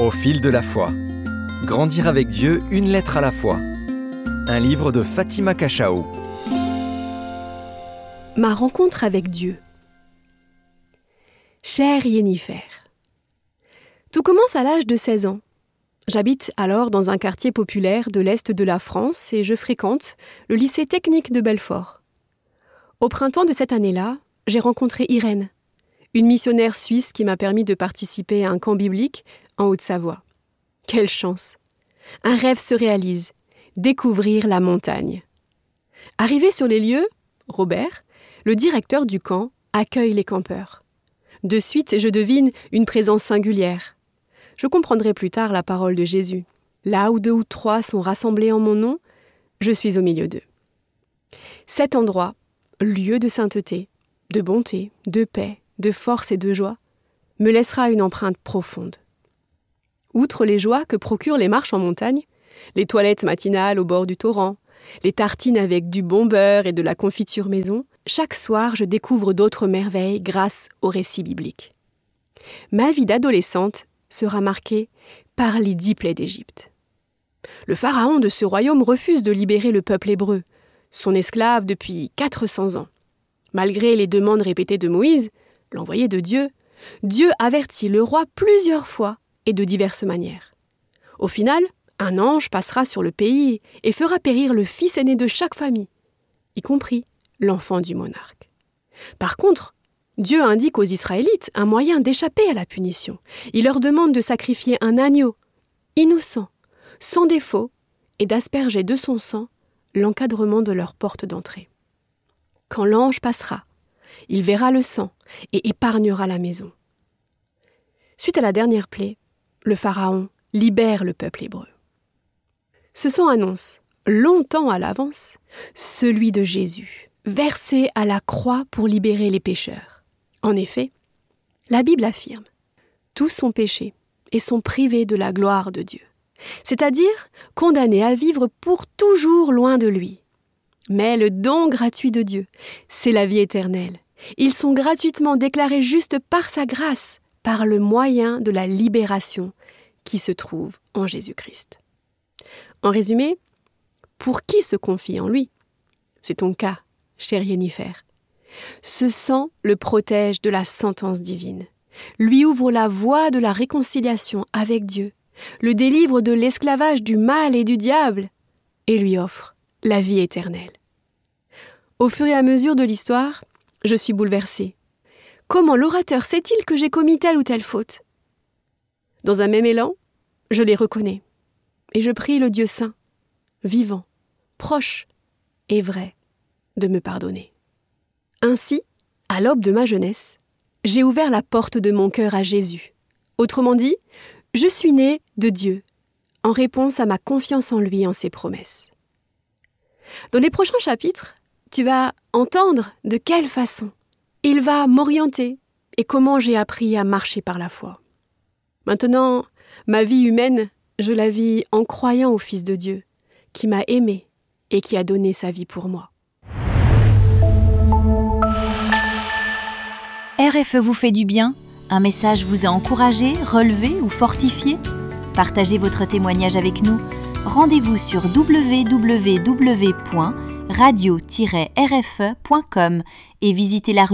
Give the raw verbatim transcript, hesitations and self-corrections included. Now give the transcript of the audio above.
Au fil de la foi. Grandir avec Dieu une lettre à la fois. Un livre de Fatima Cachao. Ma rencontre avec Dieu. Chère Yennefer, tout commence à l'âge de seize ans. J'habite alors dans un quartier populaire de l'Est de la France et je fréquente le lycée technique de Belfort. Au printemps de cette année-là, j'ai rencontré Irène, une missionnaire suisse qui m'a permis de participer à un camp biblique en Haute-Savoie. Quelle chance! Un rêve se réalise, découvrir la montagne. Arrivé sur les lieux, Robert, le directeur du camp, accueille les campeurs. De suite, je devine une présence singulière. Je comprendrai plus tard la parole de Jésus. Là où deux ou trois sont rassemblés en mon nom, je suis au milieu d'eux. Cet endroit, lieu de sainteté, de bonté, de paix, de force et de joie, me laissera une empreinte profonde. Outre les joies que procurent les marches en montagne, les toilettes matinales au bord du torrent, les tartines avec du bon beurre et de la confiture maison, chaque soir je découvre d'autres merveilles grâce aux récits bibliques. Ma vie d'adolescente sera marquée par les dix plaies d'Égypte. Le pharaon de ce royaume refuse de libérer le peuple hébreu, son esclave depuis quatre cents ans. Malgré les demandes répétées de Moïse, l'envoyé de Dieu, Dieu avertit le roi plusieurs fois et de diverses manières. Au final, un ange passera sur le pays et fera périr le fils aîné de chaque famille, y compris l'enfant du monarque. Par contre, Dieu indique aux Israélites un moyen d'échapper à la punition. Il leur demande de sacrifier un agneau, innocent, sans défaut, et d'asperger de son sang l'encadrement de leur porte d'entrée. Quand l'ange passera, il verra le sang et épargnera la maison. Suite à la dernière plaie, le pharaon libère le peuple hébreu. Ce sang annonce, longtemps à l'avance, celui de Jésus, versé à la croix pour libérer les pécheurs. En effet, la Bible affirme « Tous sont péchés et sont privés de la gloire de Dieu », c'est-à-dire condamnés à vivre pour toujours loin de lui. Mais le don gratuit de Dieu, c'est la vie éternelle. Ils sont gratuitement déclarés justes par sa grâce, par le moyen de la libération qui se trouve en Jésus-Christ. En résumé, pour qui se confie en lui? C'est ton cas, chère Yennefer. Ce sang le protège de la sentence divine, lui ouvre la voie de la réconciliation avec Dieu, le délivre de l'esclavage du mal et du diable, et lui offre la vie éternelle. Au fur et à mesure de l'histoire, je suis bouleversée. Comment l'orateur sait-il que j'ai commis telle ou telle faute? Dans un même élan, je les reconnais, et je prie le Dieu saint, vivant, proche et vrai, de me pardonner. Ainsi, à l'aube de ma jeunesse, j'ai ouvert la porte de mon cœur à Jésus. Autrement dit, je suis née de Dieu, en réponse à ma confiance en lui et en ses promesses. Dans les prochains chapitres, tu vas entendre de quelle façon il va m'orienter et comment j'ai appris à marcher par la foi. Maintenant, ma vie humaine, je la vis en croyant au Fils de Dieu, qui m'a aimée et qui a donné sa vie pour moi. R F E vous fait du bien? Un message vous a encouragé, relevé ou fortifié? Partagez votre témoignage avec nous. Rendez-vous sur w w w point radio tiret r f e point com et visitez la rue